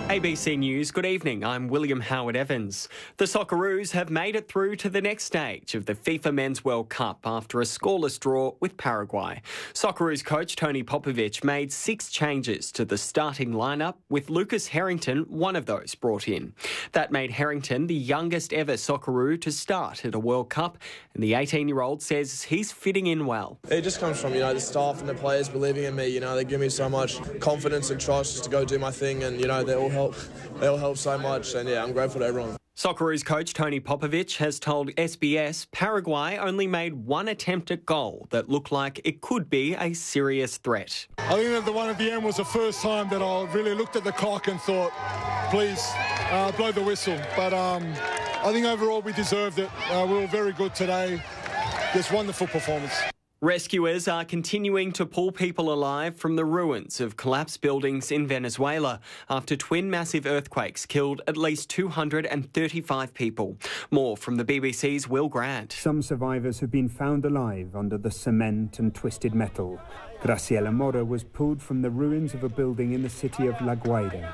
ABC News, good evening. I'm William Howard Evans. The Socceroos have made it through to the next stage of the FIFA Men's World Cup after a scoreless draw with Paraguay. Socceroos coach Tony Popovic made 6 changes to the starting lineup, with Lucas Harrington one of those brought in. That made Harrington the youngest ever Socceroo to start at a World Cup, and the 18-year-old says he's fitting in well. It just comes from, the staff and the players believing in me. They give me so much confidence and trust just to go do my thing, and, they all help so much, and I'm grateful to everyone. Socceroos coach Tony Popovic has told SBS Paraguay only made one attempt at goal that looked like it could be a serious threat. I think that the one at the end was the first time that I really looked at the clock and thought, please blow the whistle. But I think overall we deserved it. We were very good today. Just wonderful performance. Rescuers are continuing to pull people alive from the ruins of collapsed buildings in Venezuela after twin massive earthquakes killed at least 235 people. More from the BBC's Will Grant. Some survivors have been found alive under the cement and twisted metal. Graciela Mora was pulled from the ruins of a building in the city of La Guaira.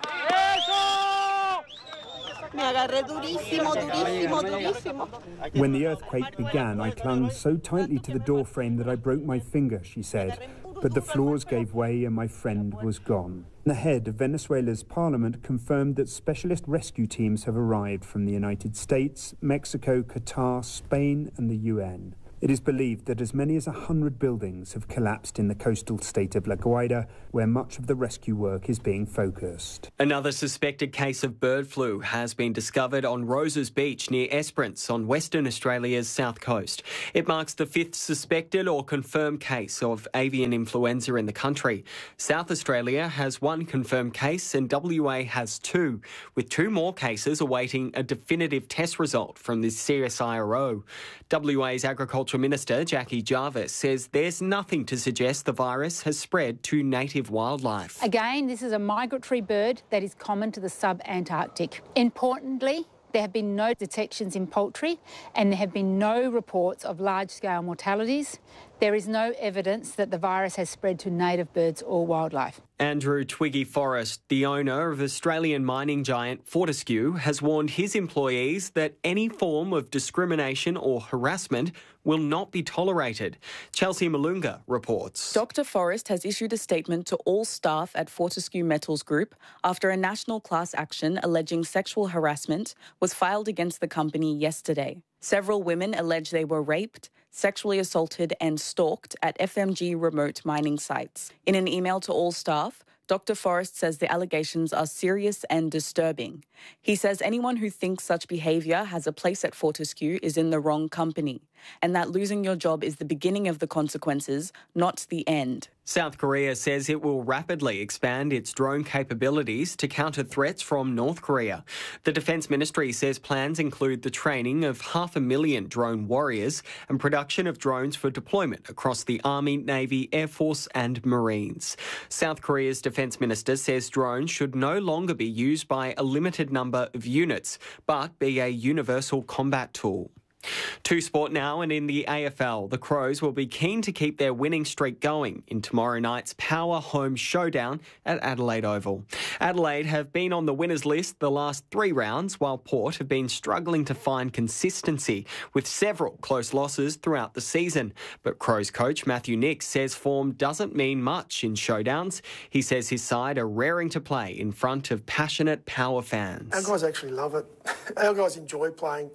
When the earthquake began, I clung so tightly to the doorframe that I broke my finger, she said. But the floors gave way and my friend was gone. The head of Venezuela's parliament confirmed that specialist rescue teams have arrived from the United States, Mexico, Qatar, Spain and the UN. It is believed that as many as 100 buildings have collapsed in the coastal state of La Guaira, where much of the rescue work is being focused. Another suspected case of bird flu has been discovered on Roses Beach near Esperance on Western Australia's south coast. It marks the 5th suspected or confirmed case of avian influenza in the country. South Australia has 1 confirmed case and WA has 2, with 2 more cases awaiting a definitive test result from the CSIRO. WA's Agriculture Minister Jackie Jarvis says there's nothing to suggest the virus has spread to native wildlife. Again, this is a migratory bird that is common to the sub-Antarctic. Importantly, there have been no detections in poultry and there have been no reports of large-scale mortalities. There is no evidence that the virus has spread to native birds or wildlife. Andrew Twiggy Forrest, the owner of Australian mining giant Fortescue, has warned his employees that any form of discrimination or harassment will not be tolerated. Chelsea Malunga reports. Dr. Forrest has issued a statement to all staff at Fortescue Metals Group after a national class action alleging sexual harassment was filed against the company yesterday. Several women allege they were raped, sexually assaulted and stalked at FMG remote mining sites. In an email to all staff, Dr. Forrest says the allegations are serious and disturbing. He says anyone who thinks such behaviour has a place at Fortescue is in the wrong company, and that losing your job is the beginning of the consequences, not the end. South Korea says it will rapidly expand its drone capabilities to counter threats from North Korea. The Defence Ministry says plans include the training of 500,000 drone warriors and production of drones for deployment across the Army, Navy, Air Force and Marines. South Korea's Defence Minister says drones should no longer be used by a limited number of units, but be a universal combat tool. To sport now, and in the AFL, the Crows will be keen to keep their winning streak going in tomorrow night's Power Home Showdown at Adelaide Oval. Adelaide have been on the winners list the last 3 rounds, while Port have been struggling to find consistency with several close losses throughout the season. But Crows coach Matthew Nicks says form doesn't mean much in showdowns. He says his side are raring to play in front of passionate Power fans. Our guys actually love it. Our guys enjoy playing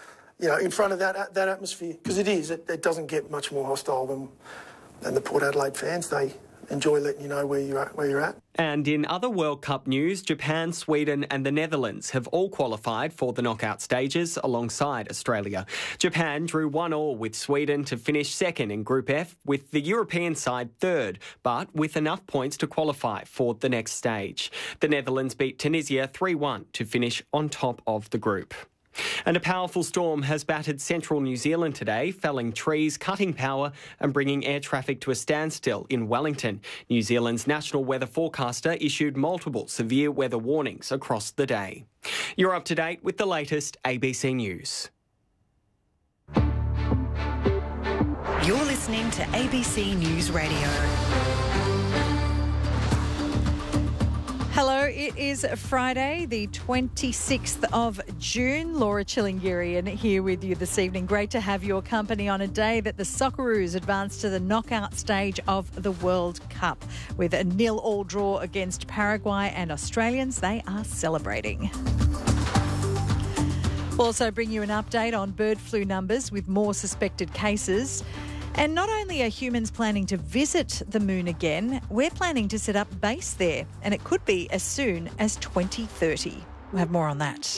in front of that atmosphere, because it doesn't get much more hostile than the Port Adelaide fans. They enjoy letting you know where you're at. And in other World Cup news, Japan, Sweden and the Netherlands have all qualified for the knockout stages alongside Australia. Japan drew 1-1 with Sweden to finish second in Group F, with the European side third, but with enough points to qualify for the next stage. The Netherlands beat Tunisia 3-1 to finish on top of the group. And a powerful storm has battered central New Zealand today, felling trees, cutting power and bringing air traffic to a standstill in Wellington. New Zealand's national weather forecaster issued multiple severe weather warnings across the day. You're up to date with the latest ABC News. You're listening to ABC News Radio. Hello, it is Friday, the 26th of June. Laura Chillingirian here with you this evening. Great to have your company on a day that the Socceroos advanced to the knockout stage of the World Cup. With a 0-0 draw against Paraguay and Australians, they are celebrating. We'll also bring you an update on bird flu numbers with more suspected cases. And not only are humans planning to visit the moon again, we're planning to set up base there, and it could be as soon as 2030. We'll have more on that.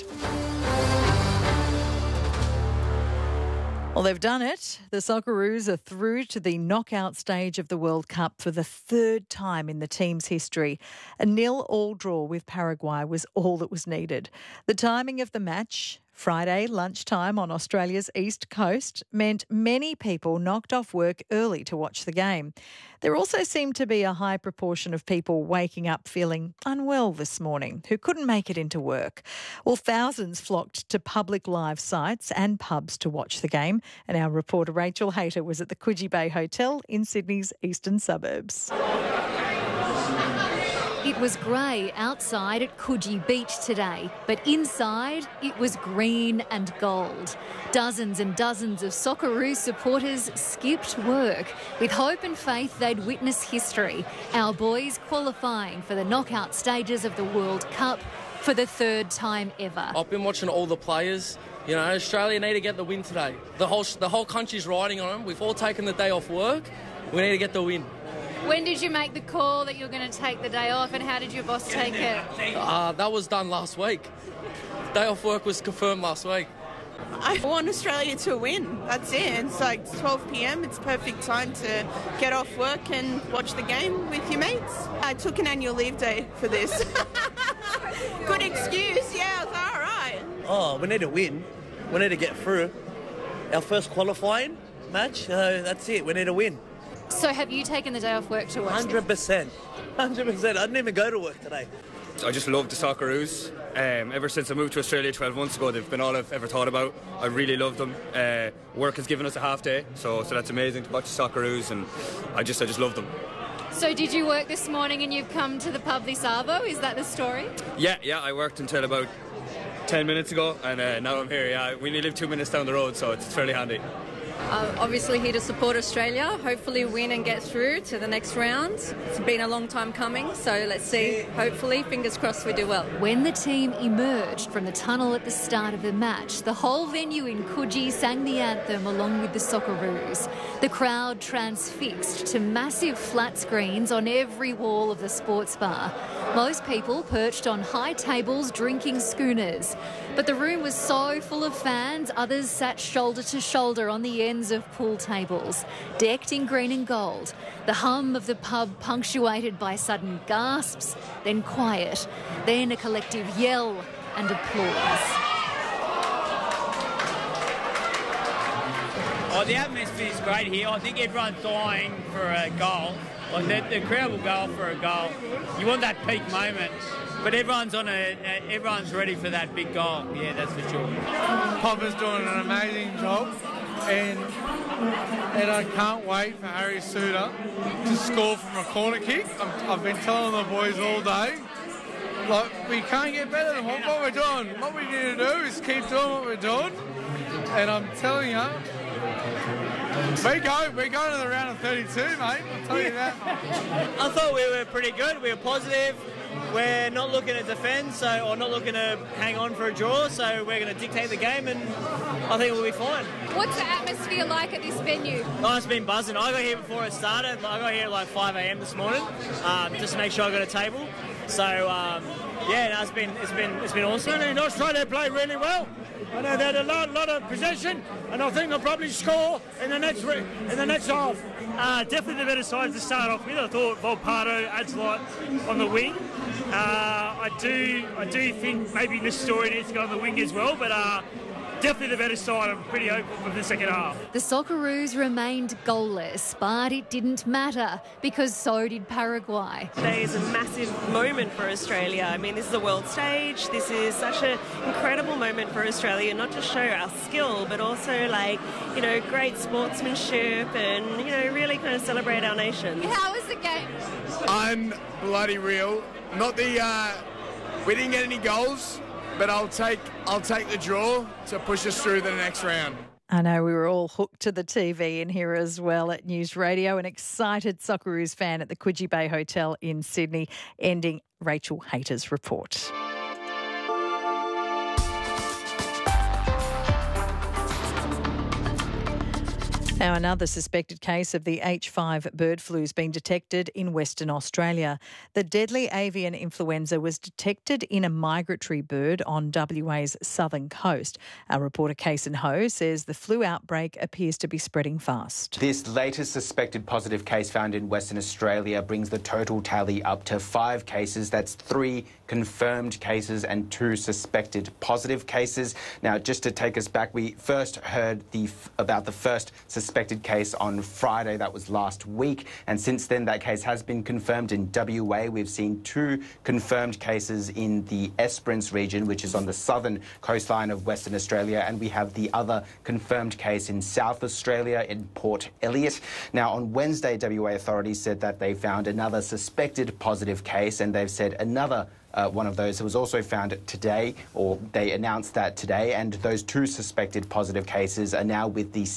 Well, they've done it. The Socceroos are through to the knockout stage of the World Cup for the third time in the team's history. A 0-0 draw with Paraguay was all that was needed. The timing of the match, Friday lunchtime on Australia's east coast, meant many people knocked off work early to watch the game. There also seemed to be a high proportion of people waking up feeling unwell this morning who couldn't make it into work. Well, thousands flocked to public live sites and pubs to watch the game, and our reporter Rachel Hayter was at the Coogee Bay Hotel in Sydney's eastern suburbs. It was grey outside at Coogee Beach today, but inside it was green and gold. Dozens and dozens of Socceroos supporters skipped work with hope and faith they'd witness history. Our boys qualifying for the knockout stages of the World Cup for the third time ever. I've been watching all the players. You know, Australia need to get the win today. The whole country's riding on them. We've all taken the day off work. We need to get the win. When did you make the call that you're going to take the day off, and how did your boss take it? That was done last week. Day off work was confirmed last week. I want Australia to win. That's it. It's like 12 p.m. It's perfect time to get off work and watch the game with your mates. I took an annual leave day for this. Good excuse. Yeah, I was all right. Oh, we need to win. We need to get through. Our first qualifying match, that's it. We need to win. So have you taken the day off work to watch 100%. 100%. I didn't even go to work today. I just love the Socceroos. Ever since I moved to Australia 12 months ago, they've been all I've ever thought about. I really love them. Work has given us a half day, so that's amazing to watch the Socceroos, and I just love them. So did you work this morning and you've come to the pub this arvo? Is that the story? Yeah, I worked until about 10 minutes ago, and now I'm here. Yeah, we only live 2 minutes down the road, so it's fairly handy. Obviously here to support Australia, hopefully win and get through to the next round. It's been a long time coming, so let's see. Hopefully, fingers crossed, we do well. When the team emerged from the tunnel at the start of the match, the whole venue in Coogee sang the anthem along with the Socceroos. The crowd transfixed to massive flat screens on every wall of the sports bar. Most people perched on high tables drinking schooners. But the room was so full of fans, others sat shoulder to shoulder on the ends of pool tables, decked in green and gold. The hum of the pub punctuated by sudden gasps, then quiet, then a collective yell and applause. Oh, the atmosphere is great here. I think everyone's dying for a goal. Like the crowd will go for a goal. You want that peak moment. But everyone's ready for that big goal. Yeah, that's for sure. Popper's doing an amazing job, and I can't wait for Harry Suter to score from a corner kick. I've been telling the boys all day, like, we can't get better than what we're doing. What we need to do is keep doing what we're doing, and I'm telling you, we're going to the round of 32, mate. I'll tell you that. I thought we were pretty good. We were positive. We're not looking to defend, or not looking to hang on for a draw, so we're going to dictate the game, and I think we'll be fine. What's the atmosphere like at this venue? Oh, it's been buzzing. I got here before it started. I got here at like 5 a.m. this morning, just to make sure I got a table. So, it's been awesome. In Australia, played really well. I know they had a lot of possession, and I think they'll probably score in the next half. Definitely the better side to start off with. I thought Volpato adds a lot on the wing. I do think maybe this story needs to go on the wing as well, but definitely the better side. I'm pretty hopeful for the second half. The Socceroos remained goalless, but it didn't matter because so did Paraguay. Today is a massive moment for Australia. I mean, this is a world stage. This is such an incredible moment for Australia, not to show our skill, but also great sportsmanship and, really kind of celebrate our nation. How was the game? Unbloody real. Not the. We didn't get any goals, but I'll take the draw to push us through the next round. I know we were all hooked to the TV in here as well at News Radio. An excited Socceroos fan at the Coogee Bay Hotel in Sydney, ending Rachel Hayter's report. Now, another suspected case of the H5 bird flu has been detected in Western Australia. The deadly avian influenza was detected in a migratory bird on WA's southern coast. Our reporter Kason Ho says the flu outbreak appears to be spreading fast. This latest suspected positive case found in Western Australia brings the total tally up to 5 cases. That's 3 confirmed cases and 2 suspected positive cases. Now, just to take us back, we first heard about the first suspected case on Friday. That was last week. And since then, that case has been confirmed in WA. We've seen 2 confirmed cases in the Esperance region, which is on the southern coastline of Western Australia. And we have the other confirmed case in South Australia in Port Elliot. Now, on Wednesday, WA authorities said that they found another suspected positive case, and they've said another one of those was also found today, or they announced that today, and those 2 suspected positive cases are now with the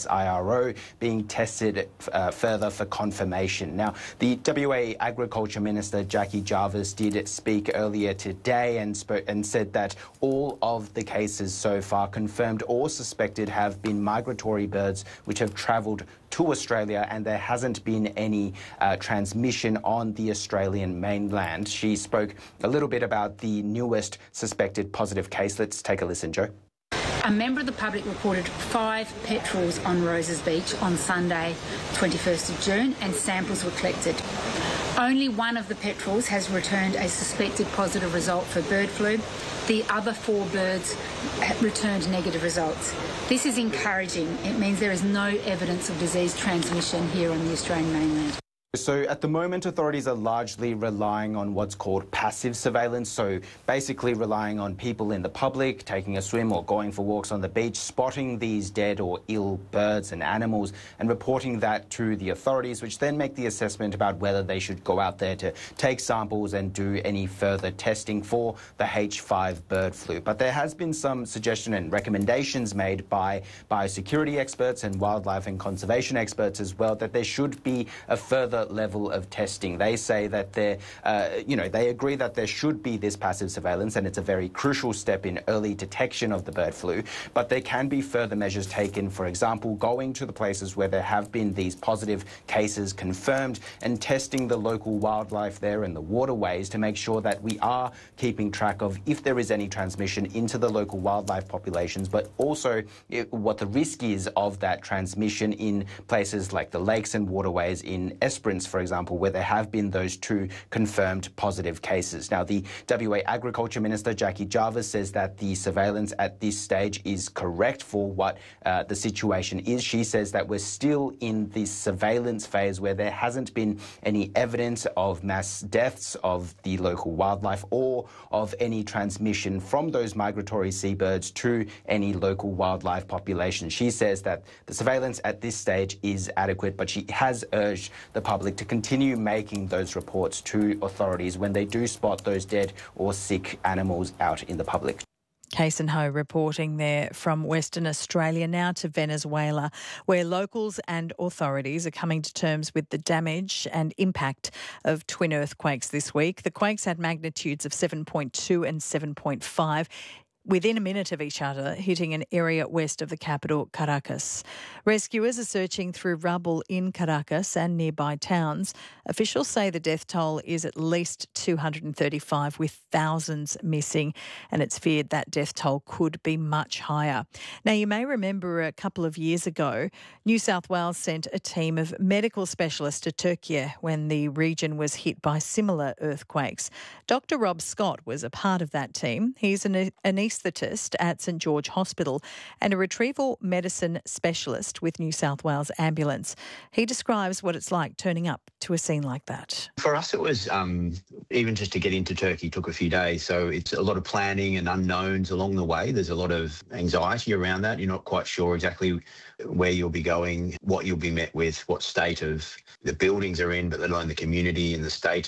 CSIRO being tested further for confirmation. Now, the WA Agriculture Minister Jackie Jarvis did speak earlier today and said that all of the cases so far confirmed or suspected have been migratory birds which have travelled to Australia, and there hasn't been any transmission on the Australian mainland. She spoke a little bit about the newest suspected positive case. Let's take a listen, Joe. A member of the public reported 5 petrels on Roses Beach on Sunday, 21st of June, and samples were collected. Only one of the petrels has returned a suspected positive result for bird flu. The other 4 birds returned negative results. This is encouraging. It means there is no evidence of disease transmission here on the Australian mainland. So at the moment, authorities are largely relying on what's called passive surveillance, so basically relying on people in the public taking a swim or going for walks on the beach, spotting these dead or ill birds and animals and reporting that to the authorities, which then make the assessment about whether they should go out there to take samples and do any further testing for the H5 bird flu. But there has been some suggestion and recommendations made by biosecurity experts and wildlife and conservation experts as well that there should be a further level of testing. They say that they agree that there should be this passive surveillance, and it's a very crucial step in early detection of the bird flu. But there can be further measures taken, for example, going to the places where there have been these positive cases confirmed and testing the local wildlife there and the waterways to make sure that we are keeping track of if there is any transmission into the local wildlife populations, but also what the risk is of that transmission in places like the lakes and waterways in Esperance, for example, where there have been those 2 confirmed positive cases. Now, the WA Agriculture Minister, Jackie Jarvis, says that the surveillance at this stage is correct for what the situation is. She says that we're still in this surveillance phase where there hasn't been any evidence of mass deaths of the local wildlife or of any transmission from those migratory seabirds to any local wildlife population. She says that the surveillance at this stage is adequate, but she has urged the public to continue making those reports to authorities when they do spot those dead or sick animals out in the public. Kason Ho reporting there from Western Australia. Now to Venezuela, where locals and authorities are coming to terms with the damage and impact of twin earthquakes this week. The quakes had magnitudes of 7.2 and 7.5. within a minute of each other, hitting an area west of the capital, Caracas. Rescuers are searching through rubble in Caracas and nearby towns. Officials say the death toll is at least 235, with thousands missing, and it's feared that death toll could be much higher. Now, you may remember a couple of years ago, New South Wales sent a team of medical specialists to Turkey when the region was hit by similar earthquakes. Dr. Rob Scott was a part of that team. He's an anaesthetist anaesthetist at St George Hospital and a retrieval medicine specialist with New South Wales Ambulance. He describes what it's like turning up to a scene like that. For us, it was even just to get into Turkey took a few days. So it's a lot of planning and unknowns along the way. There's a lot of anxiety around that. You're not quite sure exactly where you'll be going, what you'll be met with, what state of the buildings are in, but let alone the community and the state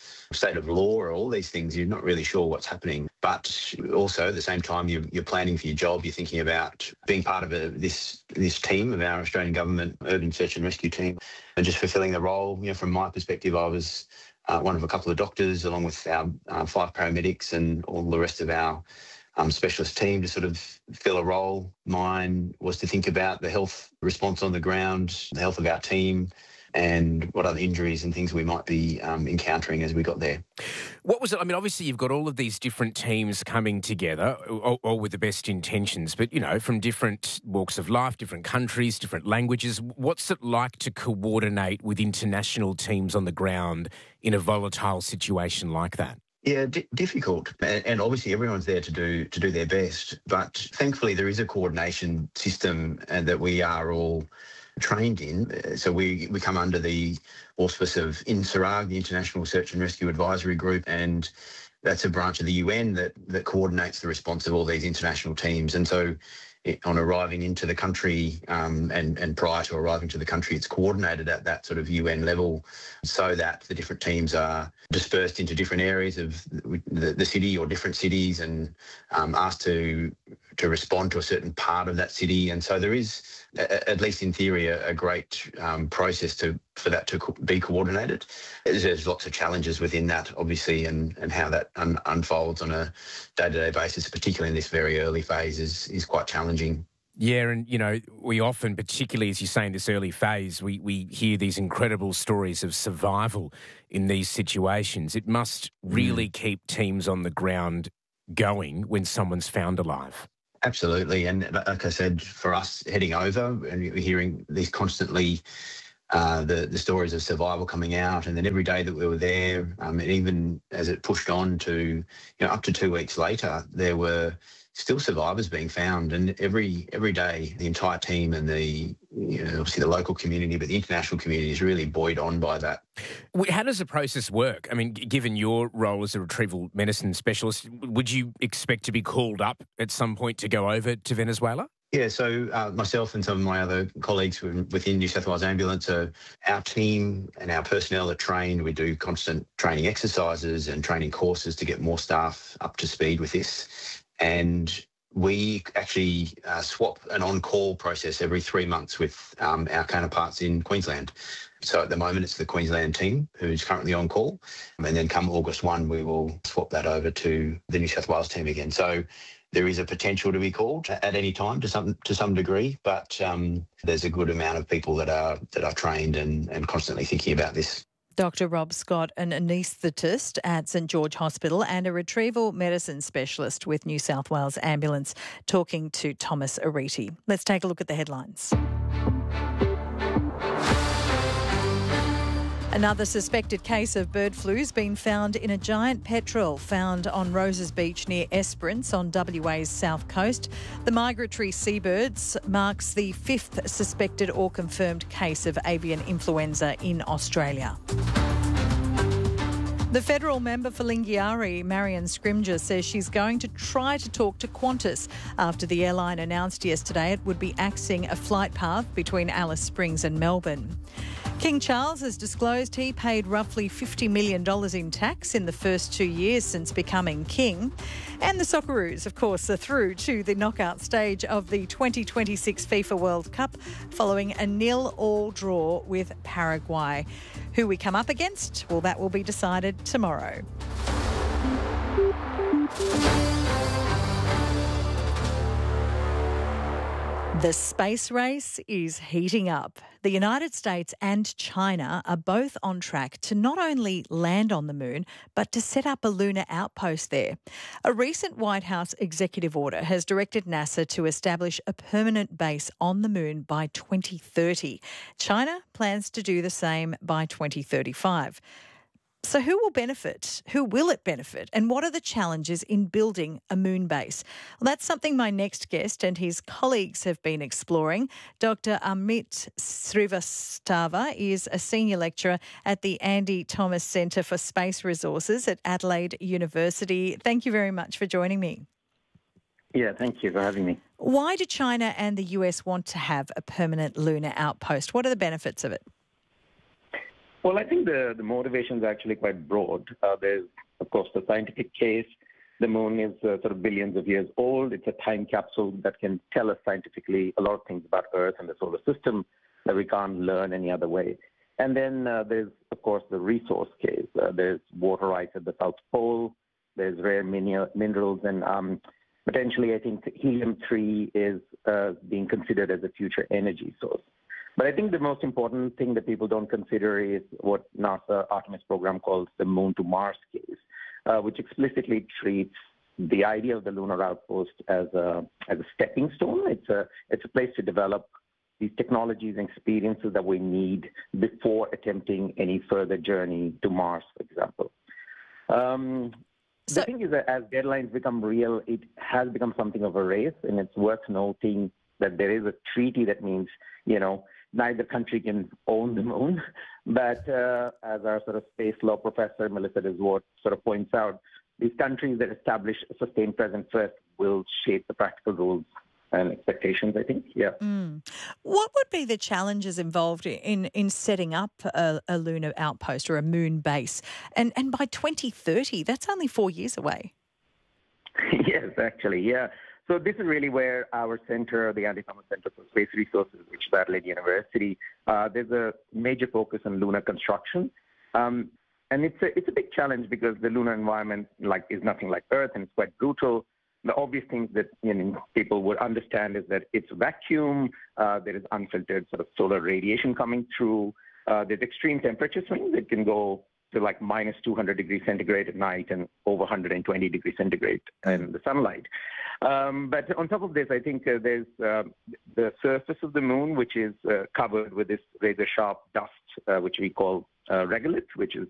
of law or all these things. You're not really sure what's happening. But also at the same time, you're planning for your job. You're thinking about being part of this team of our Australian Government Urban Search and Rescue team and just fulfilling the role. From my perspective, I was one of a couple of doctors along with our 5 paramedics and all the rest of our specialist team to sort of fill a role. Mine was to think about the health response on the ground, the health of our team, and what other injuries and things we might be encountering as we got there. What was it? I mean, obviously you've got all of these different teams coming together, all with the best intentions, but, from different walks of life, different countries, different languages. What's it like to coordinate with international teams on the ground in a volatile situation like that? Yeah, difficult. And obviously everyone's there to do their best. But thankfully there is a coordination system that we are all trained in. So we come under the auspice of INSARAG, the International Search and Rescue Advisory Group, and that's a branch of the UN that coordinates the response of all these international teams. And so on arriving into the country and prior to arriving to the country, it's coordinated at that sort of UN level so that the different teams are dispersed into different areas of the city or different cities and asked to respond to a certain part of that city. And so there is, at least in theory, a great process for that to be coordinated. There's lots of challenges within that, obviously, and how that unfolds on a day-to-day basis, particularly in this very early phase, is quite challenging. Yeah, and, we often, particularly as you say in this early phase, we hear these incredible stories of survival in these situations. It must really keep teams on the ground going when someone's found alive. Absolutely. And like I said, for us heading over and hearing these constantly, the stories of survival coming out, and then every day that we were there, and even as it pushed on to, up to 2 weeks later, there were still survivors being found. And every day, the entire team and obviously the local community, but the international community is really buoyed on by that. How does the process work? I mean, given your role as a retrieval medicine specialist, would you expect to be called up at some point to go over to Venezuela? Yeah, so myself and some of my other colleagues within New South Wales Ambulance, our team and our personnel are trained. We do constant training exercises and training courses to get more staff up to speed with this. And we actually swap an on-call process every 3 months with our counterparts in Queensland. So at the moment, it's the Queensland team who's currently on call. And then come August 1, we will swap that over to the New South Wales team again. So there is a potential to be called at any time to some degree, but there's a good amount of people that are trained and constantly thinking about this. Dr. Rob Scott, an anaesthetist at St George Hospital and a retrieval medicine specialist with New South Wales Ambulance, talking to Thomas Ariti. Let's take a look at the headlines. Another suspected case of bird flu has been found in a giant petrel found on Roses Beach near Esperance on WA's south coast. The migratory seabirds marks the 5th suspected or confirmed case of avian influenza in Australia. The federal member for Lingiari, Marion Scrimger, says she's going to try to talk to Qantas after the airline announced yesterday it would be axing a flight path between Alice Springs and Melbourne. King Charles has disclosed he paid roughly $50 million in tax in the first 2 years since becoming king. And the Socceroos, of course, are through to the knockout stage of the 2026 FIFA World Cup following a 0-0 draw with Paraguay. Who we come up against? Well, that will be decided tomorrow. The space race is heating up. The United States and China are both on track to not only land on the moon, but to set up a lunar outpost there. A recent White House executive order has directed NASA to establish a permanent base on the moon by 2030. China plans to do the same by 2035. So who will benefit? Who will it benefit? And what are the challenges in building a moon base? Well, that's something my next guest and his colleagues have been exploring. Dr. Amit Srivastava is a senior lecturer at the Andy Thomas Centre for Space Resources at Adelaide University. Thank you very much for joining me. Yeah, thank you for having me. Why do China and the US want to have a permanent lunar outpost? What are the benefits of it? Well, I think the motivation is actually quite broad. There's, of course, the scientific case. The moon is sort of billions of years old. It's a time capsule that can tell us scientifically a lot of things about Earth and the solar system that we can't learn any other way. And then there's, of course, the resource case. There's water ice at the South Pole. There's rare minerals. And potentially, I think helium-3 is being considered as a future energy source. But I think the most important thing that people don't consider is what NASA Artemis program calls the Moon to Mars case, which explicitly treats the idea of the lunar outpost as a stepping stone. It's a place to develop these technologies and experiences that we need before attempting any further journey to Mars, for example. The thing is that as deadlines become real, it has become something of a race, and it's worth noting that there is a treaty that means, neither country can own the moon. But as our sort of space law professor, Melissa Deswart, sort of points out, these countries that establish a sustained presence first will shape the practical rules and expectations, I think. Yeah. What would be the challenges involved in setting up a lunar outpost or a moon base? And by 2030, that's only 4 years away. Yes, actually, yeah. So this is really where our center, the Andy Thomas Centre for Space Resources, which is Adelaide University, there's a major focus on lunar construction. And it's a big challenge because the lunar environment is nothing like Earth, and it's quite brutal. The obvious things that people would understand is that it's vacuum, there is unfiltered sort of solar radiation coming through, there's extreme temperature swings that can go to minus 200 degrees centigrade at night and over 120 degrees centigrade in the sunlight. But on top of this, I think there's the surface of the moon, which is covered with this razor-sharp dust, which we call regolith, which is